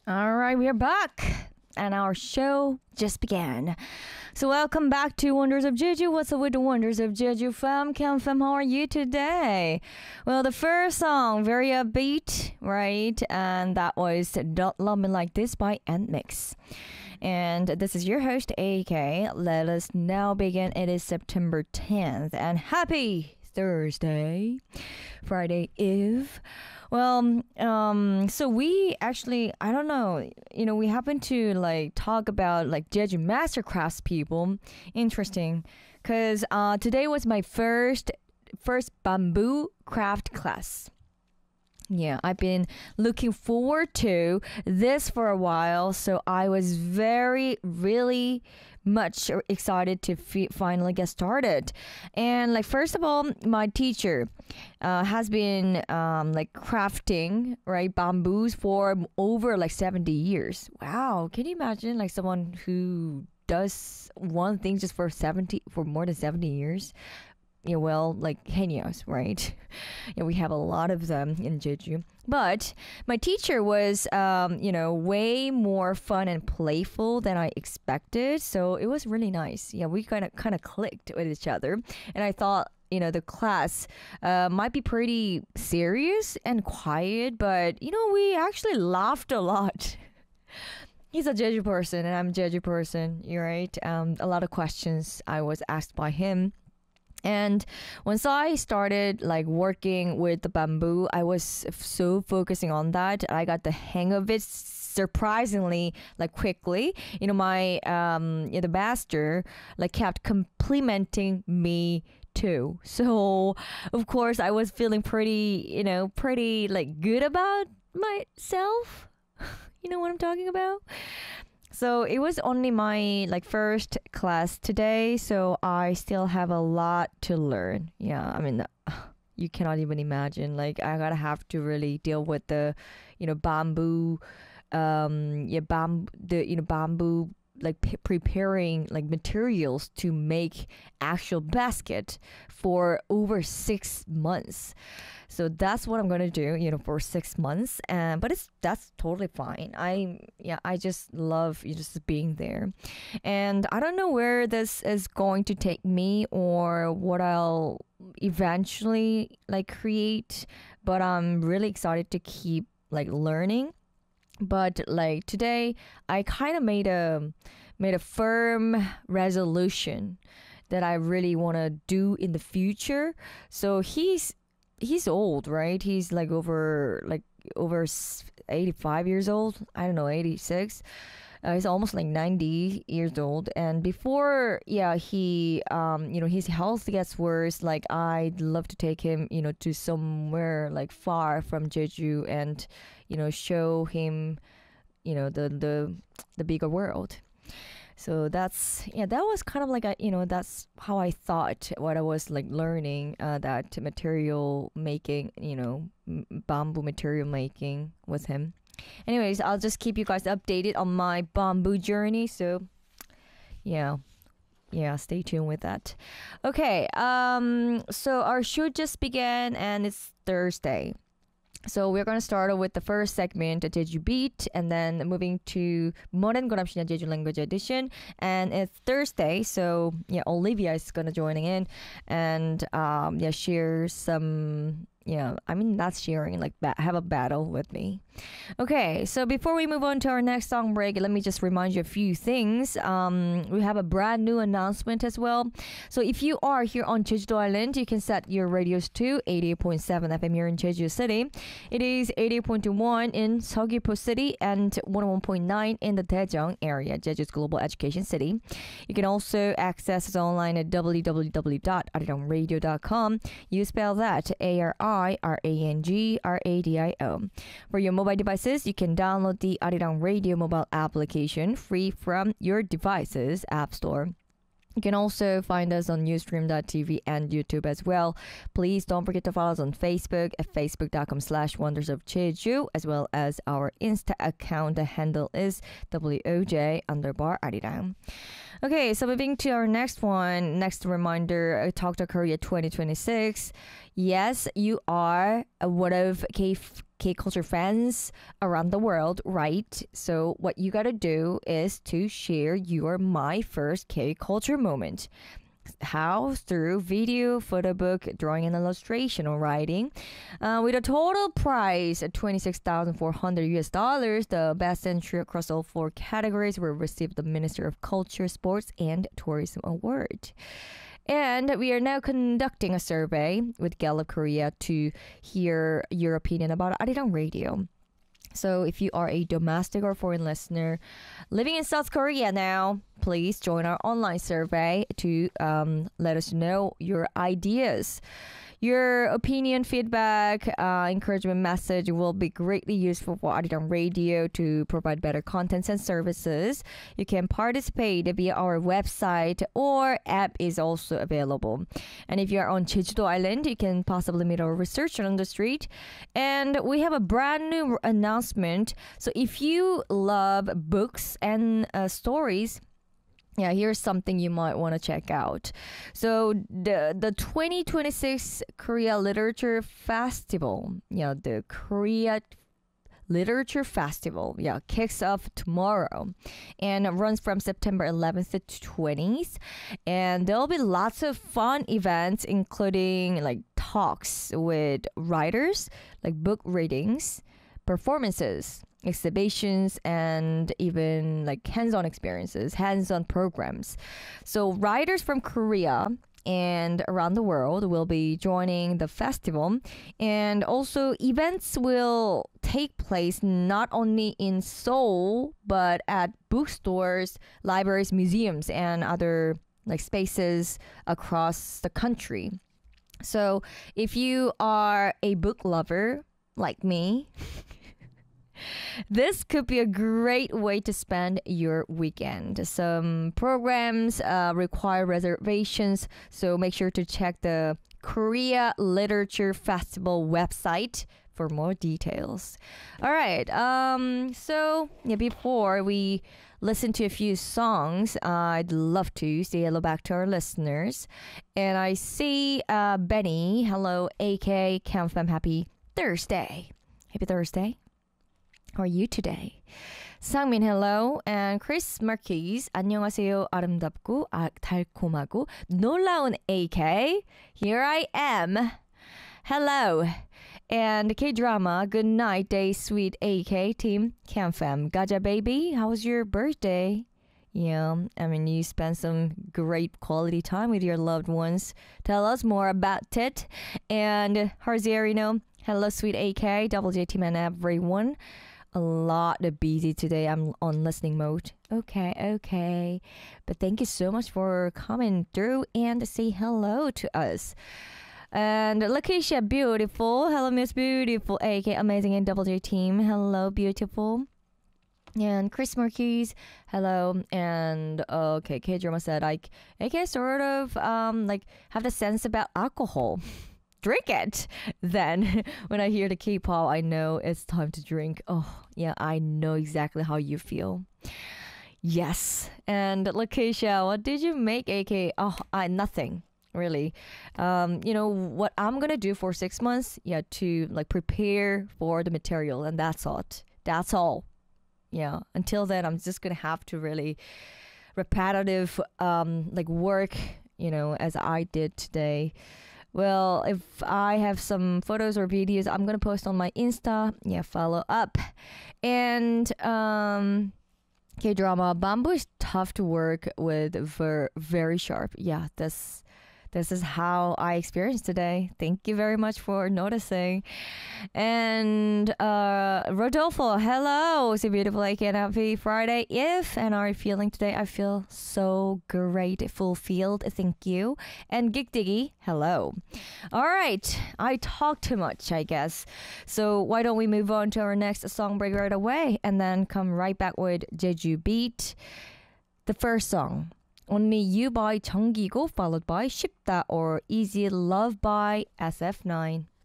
All right, we are back, and our show just began. So, welcome back to Wonders of Jeju. What's up with the Wonders of Jeju, fam? Kim fam, how are you today? Well, the first song, very upbeat, right? And that was Don't Love Me Like This by Nmix. And this is your host, AK. Let us now begin. It is September 10th, and happy Thursday, Friday Eve. Well, so we actually, I don't know, we happen to like talk about like Jeju Mastercrafts people. Interesting, because today was my first bamboo craft class. Yeah, I've been looking forward to this for a while, so I was really much excited to finally get started. And like, first of all, my teacher has been like crafting, right, bamboos for over like 70 years. Wow, can you imagine like someone who does one thing just for more than 70 years? Yeah, well, like genios, right? Yeah, we have a lot of them in Jeju. But my teacher was, way more fun and playful than I expected. So it was really nice. Yeah, we kind of clicked with each other, and I thought, the class might be pretty serious and quiet, but we actually laughed a lot. He's a Jeju person, and I'm a Jeju person. You're right. A lot of questions I was asked by him. And once I started like working with the bamboo, I was so focusing on that. I got the hang of it surprisingly like quickly. My the master like kept complimenting me too. So of course I was feeling pretty like good about myself. You know what I'm talking about? So it was only my like first class today, so I still have a lot to learn. Yeah, I mean, you cannot even imagine. Like I gotta have to really deal with the, bamboo, bamboo like preparing like materials to make actual basket for over 6 months. So that's what I'm gonna do, for 6 months. But that's totally fine. I just love just being there, and I don't know where this is going to take me or what I'll eventually like create, but I'm really excited to keep like learning. But like today, I kind of made a firm resolution that I really want to do in the future. So he's old, right? He's like over 85 years old. I don't know, 86. He's almost like 90 years old. And before, he, his health gets worse. Like I'd love to take him, to somewhere like far from Jeju and, show him, the bigger world. So that was kind of like that's how I thought what I was like learning that material making, bamboo material making with him. Anyways, I'll just keep you guys updated on my bamboo journey. So yeah, stay tuned with that. Okay, so our show just began and it's Thursday. So we're going to start with the first segment, the Jeju Beat, and then moving to Modern Goramshinya Jeju Language Edition. And it's Thursday, so Olivia is going to joining in and share some. Not sharing, like have a battle with me. Okay, so before we move on to our next song break, let me just remind you a few things. We have a brand new announcement as well. So if you are here on Jeju Island, you can set your radios to 88.7 FM here in Jeju City. It is 88.1 in Seogwipo City and 101.9 in the Daejeong area, Jeju's global education city. You can also access us online at www.arirangradio.com. You spell that ARIRANGRADIO. For your mobile devices, you can download the Arirang Radio mobile application free from your device's app store. You can also find us on Ustream.tv and YouTube as well. Please don't forget to follow us on Facebook at facebook.com/wondersofjeju, as well as our Insta account. The handle is WOJ_Arirang. Okay, so moving to our next one. Next reminder, Talk to Korea 2026. Yes, you are one of K-culture fans around the world, right? So what you gotta do is to share your my first K-culture moment. How? Through video, photo book, drawing and illustration or writing. With a total prize at 26,400 US dollars, the best entry across all 4 categories will receive the Minister of Culture, Sports and Tourism Award. And we are now conducting a survey with Gallup Korea to hear your opinion about Arirang Radio. So if you are a domestic or foreign listener living in South Korea now, please join our online survey to let us know your ideas. Your opinion, feedback, encouragement message will be greatly useful for Arirang Radio to provide better contents and services. You can participate via our website or app is also available. And if you are on Jeju-do Island, you can possibly meet our researcher on the street. And we have a brand new announcement. So if you love books and stories, yeah, here's something you might want to check out. So the 2026 Korea Literature Festival, the Korea Literature Festival, kicks off tomorrow and runs from September 11th to 20th. And there'll be lots of fun events, including like talks with writers, like book readings, performances, exhibitions, and even like hands-on experiences, hands-on programs. So writers from Korea and around the world will be joining the festival, and also events will take place not only in Seoul but at bookstores, libraries, museums, and other like spaces across the country. So if you are a book lover like me, this could be a great way to spend your weekend. Some programs require reservations, so make sure to check the Korea Literature Festival website for more details. All right. Before we listen to a few songs, I'd love to say hello back to our listeners. And I see Benny. Hello, AK CamFam. Happy Thursday. Happy Thursday. How are you today? Sangmin, hello. And Chris Marquez, 안녕하세요. 아름답고 달콤하고 놀라운 AK. Here I am. Hello. And K-drama, good night, day sweet AK team. CamFam, Gaja baby, how was your birthday? Yeah, I mean, you spent some great quality time with your loved ones. Tell us more about it. And Harziarino, hello, sweet AK, Double J team, and everyone. A lot of busy today. I'm on listening mode. Okay. But thank you so much for coming through and say hello to us. And Lakeisha, beautiful. Hello, Miss Beautiful. AK, amazing, and Double J team. Hello, beautiful. And Chris Marquez, hello. And okay, K-drama said, like, AK sort of have the sense about alcohol. Drink it. Then when I hear the K-pop, I know it's time to drink. Oh yeah, I know exactly how you feel. Yes. And Lakeisha, what did you make, AK? Nothing really. What I'm gonna do for 6 months, to like prepare for the material, and that's all. Yeah, until then I'm just gonna have to really repetitive work, as I did today. Well, if I have some photos or videos, I'm going to post on my Insta. Yeah, follow up. And K-drama, bamboo is tough to work with, very sharp. Yeah, this is how I experienced today. Thank you very much for noticing. And Rodolfo, hello. So beautiful, like, and happy Friday. And are you feeling today? I feel so great, fulfilled. Thank you. And Gigdiggy, hello. All right. I talk too much, I guess. So why don't we move on to our next song break right away and then come right back with Jeju Beat. The first song, Only You by 정기고, followed by 쉽다 or Easy Love by SF9.